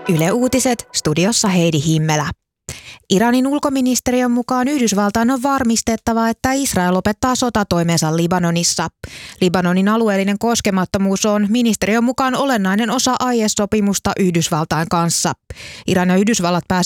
Yle Uutiset, studiossa Heidi Himmelä. Iranin ulkoministeriön mukaan Yhdysvaltain on varmistettava, että Israel lopettaa sotatoimensa Libanonissa. Libanonin alueellinen koskemattomuus on ministeriön mukaan olennainen osa aiesopimusta Yhdysvaltain kanssa. Iran ja Yhdysvallat pääsivät